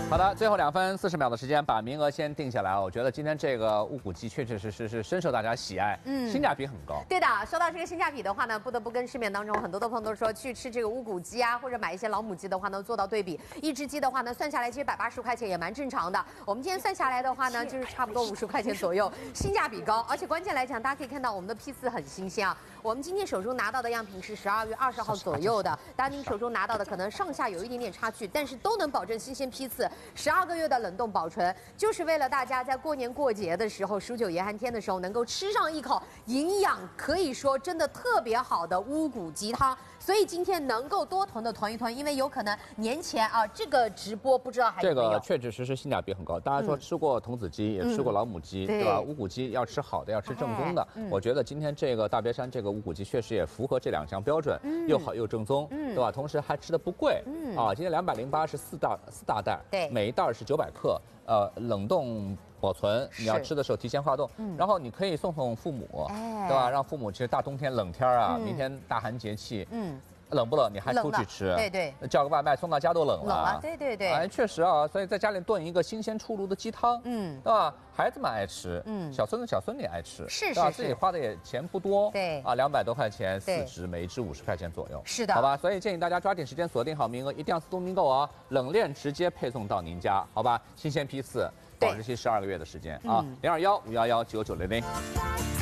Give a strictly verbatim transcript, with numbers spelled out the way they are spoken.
好的，最后两分四十秒的时间，把名额先定下来。我觉得今天这个乌骨鸡确确实实是深受大家喜爱，嗯，性价比很高。 对的，说到这个性价比的话呢，不得不跟市面当中很多的朋友都说，去吃这个乌骨鸡啊，或者买一些老母鸡的话呢，做到对比。一只鸡的话呢，算下来其实百八十块钱也蛮正常的。我们今天算下来的话呢，就是差不多五十块钱左右，性价比高。而且关键来讲，大家可以看到我们的批次很新鲜啊。我们今天手中拿到的样品是十二月二十号左右的，当然您手中拿到的可能上下有一点点差距，但是都能保证新鲜批次，十二个月的冷冻保存，就是为了大家在过年过节的时候、数九严寒天的时候能够吃上一口营养可以说真的特别好的乌骨鸡汤。所以今天能够多囤的囤一囤，因为有可能年前啊这个直播不知道还有没有。 这个确确实实性价比很高。大家说吃过童子鸡，也吃过老母鸡，对吧？乌骨鸡要吃好的，要吃正宗的。我觉得今天这个大别山这个乌骨鸡确实也符合这两项标准，又好又正宗，对吧？同时还吃的不贵，啊，今天两百零八是四大四大袋， 对， 每一袋是九百克，呃，冷冻保存，你要吃的时候提前化冻，然后你可以送送父母，对吧？让父母其实大冬天冷天啊，明天大寒节气，嗯。冷不冷？你还出去吃？对对，叫个外卖送到家都冷了。 冷了，对对对。 哎，确实啊，所以在家里炖一个新鲜出炉的鸡汤，嗯，对吧？孩子们爱吃，嗯，小孙子小孙女爱吃， 是是，自己花的也钱不多， 对啊，两百多块钱，四只，每一只五十块钱左右， 是的， 好吧？所以建议大家抓紧时间锁定好名额，一定要自动订购啊，冷链直接配送到您家，好吧？新鲜批次，保质期十二个月的时间啊，零二幺五幺幺九九零零。